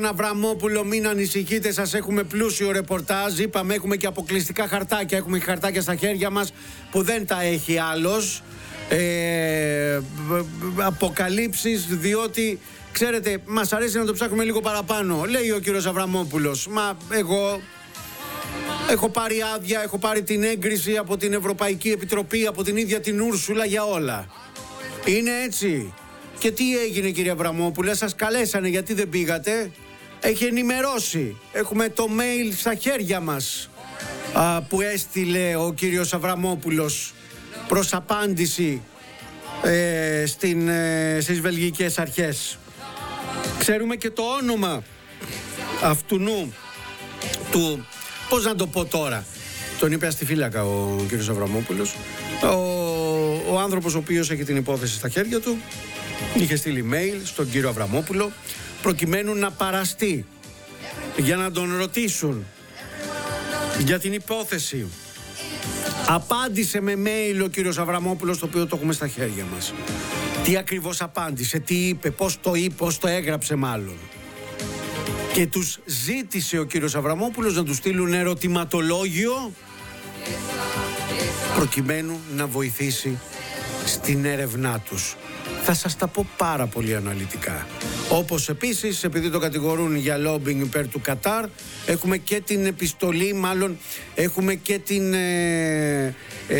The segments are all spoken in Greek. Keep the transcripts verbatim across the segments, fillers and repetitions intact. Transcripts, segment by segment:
Αβραμόπουλο, μην ανησυχείτε, σας έχουμε πλούσιο ρεπορτάζ. Είπαμε, έχουμε και αποκλειστικά χαρτάκια. Έχουμε και χαρτάκια στα χέρια μας που δεν τα έχει άλλος. Ε, αποκαλύψεις, διότι ξέρετε, μας αρέσει να το ψάχνουμε λίγο παραπάνω. Λέει ο κύριος Αβραμόπουλος, μα εγώ έχω πάρει άδεια, έχω πάρει την έγκριση από την Ευρωπαϊκή Επιτροπή, από την ίδια την Ούρσουλα για όλα. Είναι έτσι? Και τι έγινε, κύριε Αβραμόπουλε? Σας καλέσανε, γιατί δεν πήγατε? Έχει ενημερώσει. Έχουμε το mail στα χέρια μας α, που έστειλε ο κύριος Αβραμόπουλος προς απάντηση ε, στην, ε, στις βελγικές αρχές. Ξέρουμε και το όνομα αυτουνού του, πώς να το πω τώρα, τον είπε αστιφύλακα ο κύριος Αβραμόπουλος. Ο, ο άνθρωπος ο οποίος έχει την υπόθεση στα χέρια του είχε στείλει mail στον κύριο Αβραμόπουλο προκειμένου να παραστεί για να τον ρωτήσουν για την υπόθεση. Απάντησε με mail ο κύριος Αβραμόπουλος, το οποίο το έχουμε στα χέρια μας. Τι ακριβώς απάντησε, τι είπε, πώς το είπε, πώς το έγραψε μάλλον. Και τους ζήτησε ο κύριος Αβραμόπουλος να του στείλουν ερωτηματολόγιο προκειμένου να βοηθήσει στην έρευνά τους. Θα σας τα πω πάρα πολύ αναλυτικά. Όπως επίσης, επειδή το κατηγορούν για λόμπινγκ υπέρ του Κατάρ, έχουμε και την επιστολή, μάλλον έχουμε και την, ε,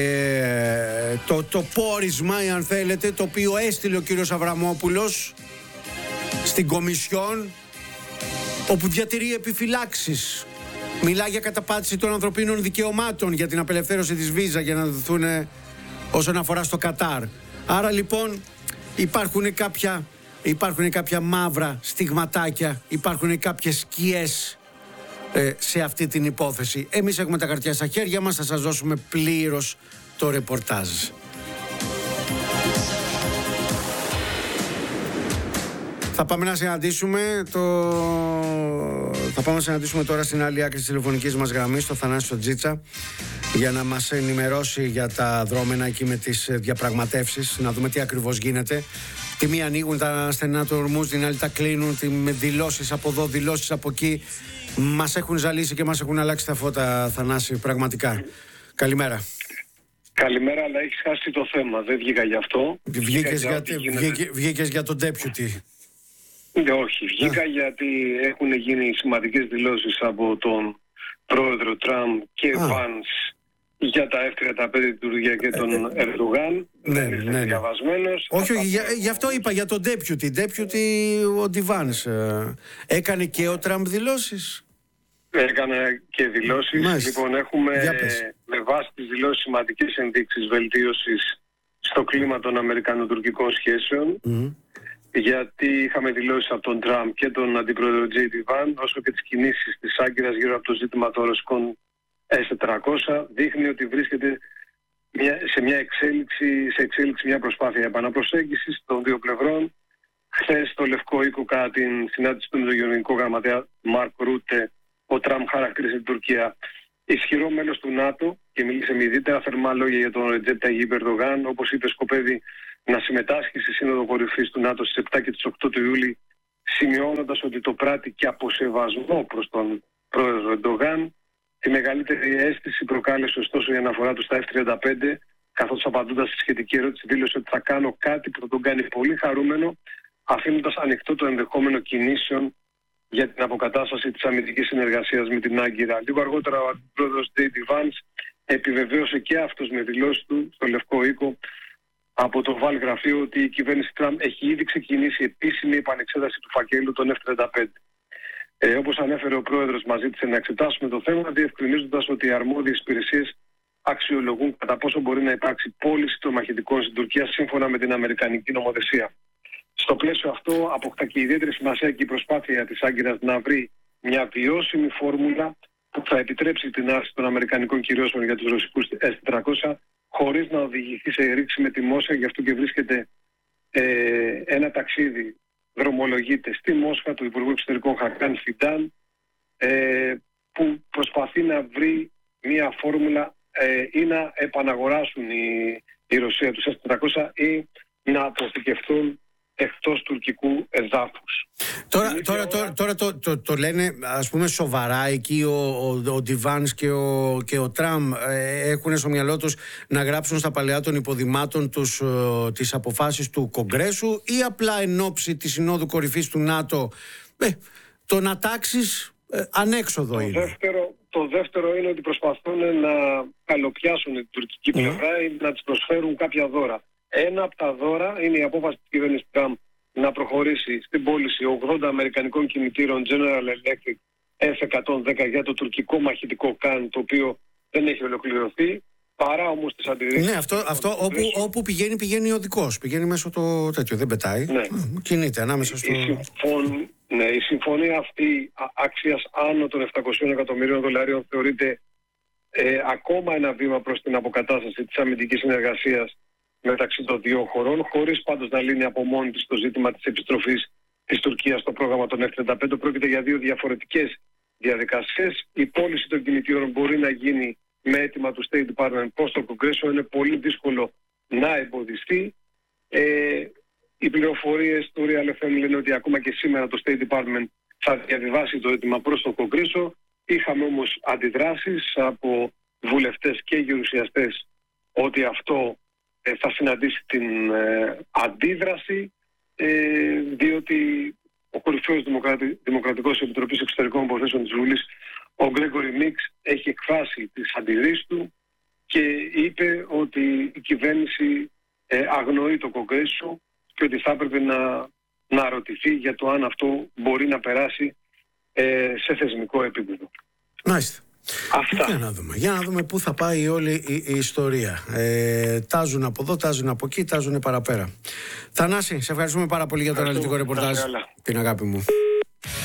ε, το, το πόρισμα, αν θέλετε, το οποίο έστειλε ο κύριος Αβραμόπουλος στην Κομισιόν, όπου διατηρεί επιφυλάξεις. Μιλά για καταπάτηση των ανθρωπίνων δικαιωμάτων, για την απελευθέρωση της βίζα για να δοθούν όσον αφορά στο Κατάρ. Άρα λοιπόν υπάρχουν κάποια, υπάρχουν κάποια μαύρα στιγματάκια, υπάρχουν κάποιες σκιές ε, σε αυτή την υπόθεση. Εμείς έχουμε τα χαρτιά στα χέρια μας, θα σας δώσουμε πλήρως το ρεπορτάζ. Θα πάμε να συναντήσουμε το... Θα πάμε να συναντήσουμε τώρα στην άλλη άκρη της τηλεφωνικής μας γραμμής, το Θανάσιο Τζίτσα, για να μας ενημερώσει για τα δρόμενα εκεί με τις διαπραγματεύσεις, να δούμε τι ακριβώς γίνεται. Τη μία ανοίγουν τα στενά του ορμούς, την άλλη τα κλείνουν, με δηλώσεις από εδώ, δηλώσεις από εκεί. Μας έχουν ζαλίσει και μας έχουν αλλάξει τα φώτα, Θανάση, πραγματικά. Καλημέρα. Καλημέρα, αλλά έχεις χάσει το θέμα, δεν βγήκα γι' αυτό. Βγήκες για, βγήκε, βγήκες για τον deputy. Ναι, όχι, βγήκα γιατί έχουν γίνει σημαντικές δηλώσεις από τον πρόεδρο Τραμπ και Βάνς για τα εφ τριάντα πέντε την Τουρκία και τον Ερντογάν. Ναι, ναι, ναι. Διαβασμένος. Όχι, όχι, για, γι' αυτό είπα για τον deputy. Deputy ο Ντιβάνς. Ε, έκανε και ο Τραμπ δηλώσεις. Έκανε και δηλώσεις. Μάλιστα. Λοιπόν, έχουμε με βάση τις δηλώσεις σημαντικές ενδείξεις βελτίωσης στο κλίμα των Αμερικανοτουρκικών σχέσεων. Mm. Γιατί είχαμε δηλώσει από τον Τραμπ και τον αντιπρόεδρο Τζέι Ντι Βαν, όσο και τις κινήσεις της Άγκυρας γύρω από το ζήτημα των ρωσικών ες τετρακόσια, δείχνει ότι βρίσκεται μια, σε μια εξέλιξη, σε εξέλιξη μια προσπάθεια επαναπροσέγγισης των δύο πλευρών. Χθες στο Λευκό Οίκο, κατά την συνάντηση του με τον Γενικό Γραμματέα Μαρκ Ρούτε, ο Τραμπ χαρακτήρισε την Τουρκία ισχυρό μέλος του ΝΑΤΟ και μίλησε με ιδιαίτερα θερμά λόγια για τον Ρετζέπ Ταγιίπ Ερντογάν. Όπως είπε, σκοπεύει να συμμετάσχει στη Σύνοδο Κορυφής του ΝΑΤΟ στις επτά και τις οκτώ του Ιούλη, σημειώνοντας ότι το πράττει και από σεβασμό προς τον πρόεδρο Ερντογάν. Τη μεγαλύτερη αίσθηση προκάλεσε ωστόσο η αναφορά του στα εφ τριάντα πέντε, καθώς απαντώντας στη σχετική ερώτηση δήλωσε ότι θα κάνω κάτι που θα τον κάνει πολύ χαρούμενο, αφήνοντας ανοιχτό το ενδεχόμενο κινήσεων για την αποκατάσταση της αμυντικής συνεργασίας με την Άγκυρα. Λίγο αργότερα ο αντιπρόεδρος Τζέι Ντι Βάνς επιβεβαίωσε και αυτός με δηλώσεις του στο Λευκό Οίκο από το Βαλ γραφείο ότι η κυβέρνηση Τραμπ έχει ήδη ξεκινήσει επίσημη επανεξέταση του φακέλου των εφ τριάντα πέντε. Ε, όπως ανέφερε ο πρόεδρος, μας ζήτησε να εξετάσουμε το θέμα, διευκρινίζοντας ότι οι αρμόδιες υπηρεσίες αξιολογούν κατά πόσο μπορεί να υπάρξει πώληση των μαχητικών στην Τουρκία σύμφωνα με την αμερικανική νομοθεσία. Στο πλαίσιο αυτό αποκτά και ιδιαίτερη σημασία και η προσπάθεια της Άγκυρας να βρει μια βιώσιμη φόρμουλα που θα επιτρέψει την άρση των αμερικανικών κυρώσεων για τους ρωσικούς ες τετρακόσια χωρίς να οδηγηθεί σε ρήξη με τιμώσια. Γι' αυτό και βρίσκεται ε, ένα ταξίδι, δρομολογείται στη Μόσχα του Υπουργού Εξωτερικών Χακάν Φιντάν, ε, που προσπαθεί να βρει μια φόρμουλα ε, ή να επαναγοράσουν η, η Ρωσία τους ες τετρακόσια ή να αποθηκευτούν εκτός τουρκικού εδάφους. Τώρα, τώρα, τώρα, τώρα το, το, το λένε ας πούμε σοβαρά εκεί ο, ο, ο Ντιβάνς και ο, και ο Τραμπ ε, έχουν στο μυαλό τους να γράψουν στα παλαιά των υποδημάτων τους ε, τις αποφάσεις του Κογκρέσου, ή απλά εν ώψη της Συνόδου Κορυφής του ΝΑΤΟ ε, το να τάξεις ε, ανέξοδο το είναι. Δεύτερο, το δεύτερο είναι ότι προσπαθούν να καλοπιάσουν την τουρκική πλευρά mm. ή να της προσφέρουν κάποια δώρα. Ένα από τα δώρα είναι η απόφαση της κυβέρνησης Τραμπ να προχωρήσει στην πώληση ογδόντα αμερικανικών κινητήρων General Electric εφ εκατόν δέκα για το τουρκικό μαχητικό Καν, το οποίο δεν έχει ολοκληρωθεί, παρά όμως τις αντιρρήσεις. Ναι, αυτό, αυτό όπου, όπου πηγαίνει, πηγαίνει ο δικός, πηγαίνει μέσω το τέτοιο, δεν πετάει. Ναι. Κινείται ανάμεσα στο... Η, συμφων... ναι, η συμφωνία αυτή άξιας άνω των επτακόσιων εκατομμυρίων δολαρίων θεωρείται ε, ακόμα ένα βήμα προς την αποκατάσταση της αμυντικής συνεργασίας μεταξύ των δύο χωρών, χωρίς πάντως να λύνει από μόνη της το ζήτημα της επιστροφής της Τουρκίας στο πρόγραμμα των εφ τριάντα πέντε. Πρόκειται για δύο διαφορετικές διαδικασίες. Η πώληση των κινητήρων μπορεί να γίνει με αίτημα του State Department προς το Κογκρέσο. Είναι πολύ δύσκολο να εμποδιστεί. Ε, οι πληροφορίες του Real εφ εμ λένε ότι ακόμα και σήμερα το State Department θα διαβιβάσει το αίτημα προς το Κογκρέσο. Είχαμε όμως αντιδράσεις από βουλευτές και γερουσιαστές ότι αυτό ε, θα συναντήσει την ε, αντίδραση, ε, διότι ο κορυφαίος δημοκρατι, Δημοκρατικός Επιτροπής Εξωτερικών Υποθέσεων της Βουλής, ο Γκρέγκορι Μίξ, έχει εκφράσει τις αντιδρήσεις του και είπε ότι η κυβέρνηση ε, αγνοεί το Κογκρέσο και ότι θα έπρεπε να, να ρωτηθεί για το αν αυτό μπορεί να περάσει ε, σε θεσμικό επίπεδο. Μάλιστα. Αυτά. Για να δούμε, για να δούμε πού θα πάει όλη η, η ιστορία. Ε, τάζουν από εδώ, τάζουν από εκεί, τάζουν παραπέρα. Θανάση, σε ευχαριστούμε πάρα πολύ για το αναλυτικό ρεπορτάζ. Την αγάπη μου.